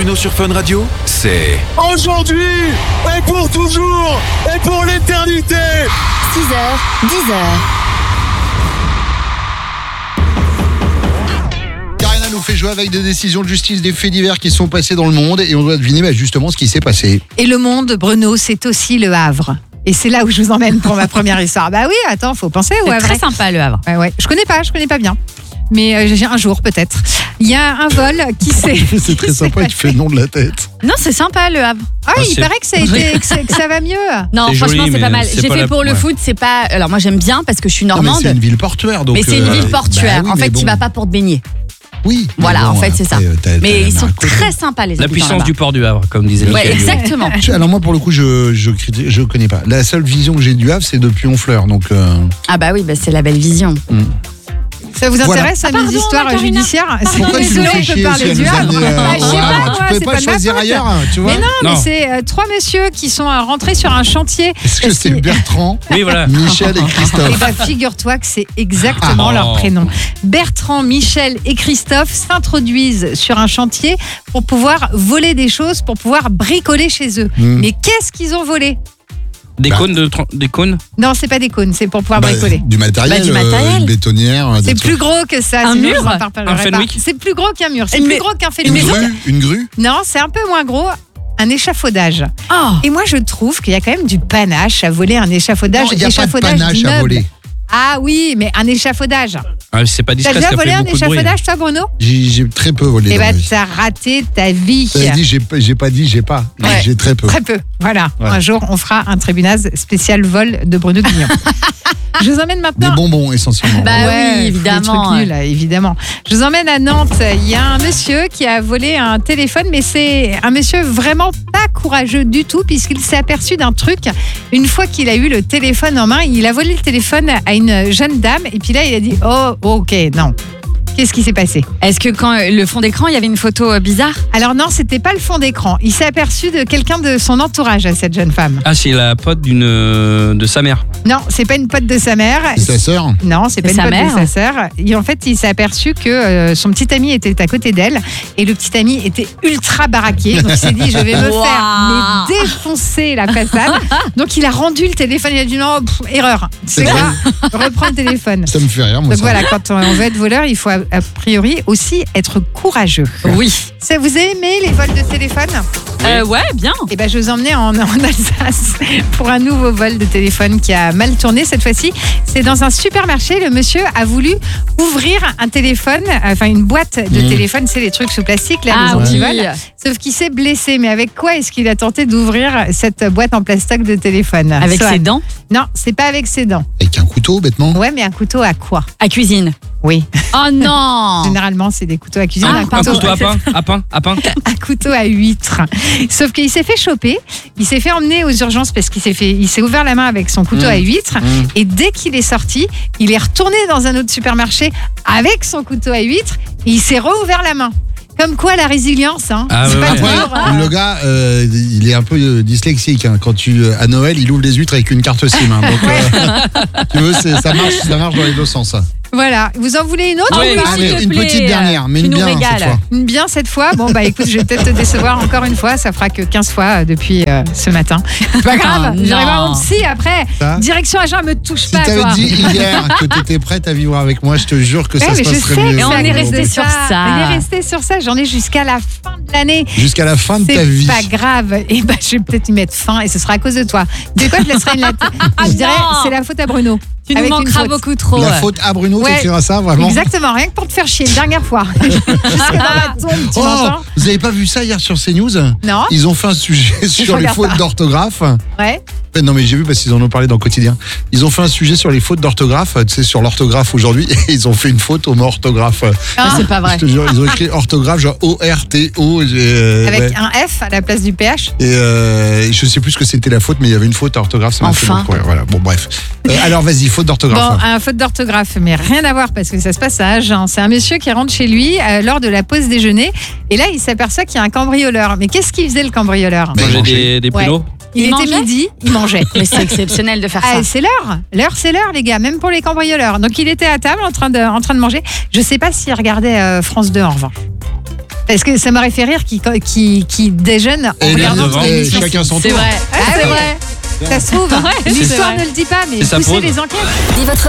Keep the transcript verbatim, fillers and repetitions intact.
Bruno sur Fun Radio, c'est aujourd'hui et pour toujours et pour l'éternité. six heures, dix heures. Karina nous fait jouer avec des décisions de justice, des faits divers qui sont passés dans le monde et on doit deviner bah, justement ce qui s'est passé. Et le monde, Bruno, c'est aussi le Havre. Et c'est là où je vous emmène pour ma première histoire. Bah oui, attends, faut penser au C'est Havre. très sympa le Havre. Ouais, ouais. Je connais pas, je connais pas bien. Mais euh, j'ai un jour peut-être. Il y a un vol qui s'est. C'est très sympa, tu fais le nom de la tête. Non, c'est sympa le Havre. Ah, Ah, il c'est- paraît que ça, a été, que, ça, que ça va mieux. Non, C'est franchement, joli, c'est pas mais mal. c'est J'ai pas fait la- pour le ouais. foot, c'est pas. Alors moi, j'aime bien parce que je suis Non, mais normande. c'est une ville portuaire donc. Mais c'est une euh, ville portuaire. bah oui, en fait, mais tu bon. vas pas pour te baigner. Oui. mais Voilà, bon, en fait, c'est ça. après, t'as- t'as Mais la ils mer sont à côté. très sympas, les La habitants puissance là-bas. du port du Havre, comme disait Ouais, Michael. exactement. Je- Alors moi pour le coup je je critique, je connais pas. La seule vision que j'ai du Havre c'est depuis Honfleur donc. euh, Ah bah oui, bah c'est la belle vision. Ça vous Voilà. intéresse, Ah, mes pardon, histoires Karina. judiciaires? Pourquoi tu nous Désolée, fais on peut chier parler aussi à du nous Havre. amener, euh, Ah, je sais au pas, Havre. moi, Tu pouvais c'est pas pas de ma choisir faute. ailleurs, tu vois. Mais non, Non. mais c'est euh, trois messieurs qui sont euh, rentrés sur un chantier. Est-ce que Parce c'est qu'ils- Bertrand, Oui, voilà. Michel et Eh Christophe? ben, figure-toi que c'est exactement Ah. leur prénom. Bertrand, Michel et Christophe s'introduisent sur un chantier pour pouvoir voler des choses, pour pouvoir bricoler chez eux. Hmm. Mais qu'est-ce qu'ils ont volé? Des Bah. cônes de tra- des cônes. Non, c'est pas des cônes, c'est pour pouvoir Bah, bricoler. du matériel, Bah, du euh, matériel. une bétonnière. C'est des plus gros que ça. Un sinon mur je vous en parlerai Un pas. Fenwick C'est plus gros qu'un mur. C'est Une plus mais- gros qu'un trucs. Une Fenwick. grue, une grue. Non, c'est un peu moins gros. Un échafaudage. Oh. Et moi, je trouve qu'il y a quand même du panache à voler un échafaudage. Non, il n'y a pas de échafaudage panache à d'immeuble. voler. Ah oui, mais un échafaudage. Ah, c'est pas T'as discret, déjà ça volé fait un beaucoup de bruit. échafaudage, toi, Bruno? J'ai j'ai très peu volé. Eh dans ma ben, vie. t'as raté ta vie. T'avais dit, j'ai pas- j'ai pas dit, j'ai pas. Ouais. J'ai très peu. Très peu. Voilà. Ouais. Un jour, on fera un tribunal spécial vol de Bruno Guignon. Je vous emmène Des maintenant. bonbons essentiellement. Bah oui, Ouais, évidemment, Des trucs nuls, évidemment. Je vous emmène à Nantes. Il y a un monsieur qui a volé un téléphone, mais c'est un monsieur vraiment pas courageux du tout, puisqu'il s'est aperçu d'un truc. Une fois qu'il a eu le téléphone en main, il a volé le téléphone à une jeune dame, et puis là, il a dit oh, ok, non. Qu'est-ce qui s'est passé? Est-ce que quand euh, le fond d'écran, il y avait une photo euh, bizarre? Alors non, c'était pas le fond d'écran. Il s'est aperçu de quelqu'un de son entourage à cette jeune femme. Ah, c'est la pote d'une euh, de sa mère. Non, c'est pas une pote de sa mère. C'est sa sœur. Non, c'est pas C'est une sa pote mère. de sa sœur. Et en fait, il s'est aperçu que euh, son petit ami était à côté d'elle et le petit ami était ultra baraqué. Donc il s'est dit, je vais me Wow. faire mais défoncer la façade. Donc il a rendu le téléphone. Il a dit non, pff, erreur. C'est C'est quoi? Reprends le téléphone. Ça me fait rire, moi. Donc ça. voilà, quand on veut être voleur, il faut a, a priori aussi être courageux. Oui. Ça, vous avez aimé les vols de téléphone? Euh, ouais, bien. Eh ben, je vous emmenais en, en Alsace pour un nouveau vol de téléphone qui a mal tourné cette fois-ci. C'est dans un supermarché. Le monsieur a voulu ouvrir un téléphone, enfin une boîte de Mmh. téléphone, c'est les trucs sous plastique, là, Ah les oui. antivols. Sauf qu'il s'est blessé. Mais avec quoi est-ce qu'il a tenté d'ouvrir cette boîte en plastoc de téléphone? Avec Sohan. ses dents Non, c'est pas avec ses dents. Avec un couteau, bêtement. Ouais, mais un couteau à quoi? à cuisine. Oui. Oh non. Généralement, c'est des couteaux à cuisine. Ah, un Un couteau, couteau à pain, à pain, à pain. un couteau à huître. Sauf qu'il s'est fait choper, il s'est fait emmener aux urgences parce qu'il s'est fait, il s'est ouvert la main avec son couteau Mmh. à huître. Mmh. Et dès qu'il est sorti, il est retourné dans un autre supermarché avec son couteau à huître et il s'est rouvert la main. Comme quoi la résilience, hein. Ah, C'est ouais, pas ouais. toujours, Après, hein. le gars, euh, il est un peu euh, dyslexique. hein. Quand tu euh, à Noël, il ouvre les huîtres avec une carte SIM. hein. Donc, euh, tu veux, c'est- ça marche, ça marche dans les deux sens. ça. Voilà. Vous en voulez une autre Ah ou oui, pas s'il Allez, te une plaît, petite dernière, mais tu une nous bien régales. cette fois. Une bien cette fois. Bon, bah écoute, je vais peut-être te décevoir encore une fois. Ça fera que quinze fois euh, depuis euh, ce matin. C'est pas grave. Oh, J'irai voir non. mon psy après. Ça Direction agent, me touche Si pas, t'avais toi. dit hier que t'étais prête à vivre avec moi, je te jure que Ouais, ça se mais je passerait sais, mieux. Et on ça est cause resté de sur ça. On est resté sur ça. J'en ai jusqu'à la fin de l'année. Jusqu'à la fin de ta C'est vie. pas grave. Et ben, je vais peut-être y mettre fin et ce sera à cause de toi. Tu sais quoi, je laisserai une lettre. Je dirais, non. c'est la faute à Bruno. Tu nous Avec une manqueras faute. beaucoup trop. La faute à Bruno, Ouais. t'écriras ça vraiment. Exactement, rien que pour te faire chier, une dernière fois. Jusque dans la tombe, tu Oh, m'entends? vous avez pas vu ça hier sur CNews? Non? Ils ont fait un sujet sur les regarde fautes pas. d'orthographe. Ouais. Eh, Non mais j'ai vu parce qu'ils en ont parlé dans le quotidien. Ils ont fait un sujet sur les fautes d'orthographe, tu sais, sur l'orthographe aujourd'hui, et ils ont fait une faute au mot orthographe. Ah, c'est pas vrai. Je te jure, ils ont écrit orthographe genre O R T O. euh, Avec ouais. un F à la place du P H. Et euh, je sais plus ce que c'était la faute, mais il y avait une faute à orthographe. Ça m'a fait Enfin. beaucoup rire, voilà. Bon bref. Euh, alors vas-y, faute Bon, d'orthographe. un faute d'orthographe, mais rien à voir parce que ça se passe à Agen. C'est un monsieur qui rentre chez lui euh, lors de la pause déjeuner et là il s'aperçoit qu'il y a un cambrioleur. Mais qu'est-ce qu'il faisait le cambrioleur? Mais il Manger mangeait. des, des Ouais. pruneaux. Il, Il était mangeait midi, il mangeait. Mais c'est exceptionnel de faire Ah, ça. c'est l'heure. L'heure, c'est l'heure, les gars, même pour les cambrioleurs. Donc, il était à table en train de, en train de manger. Je sais pas s'il regardait euh, France deux en revanche. Parce que ça m'aurait fait rire qui, qui, qui déjeune en Et regardant devant, ton et émission. chacun son C'est tour. vrai. Ah, c'est vrai. Ça se trouve, c'est l'histoire vrai. ne le dit pas, mais C'est sa poussez pause. les enquêtes. Dès votre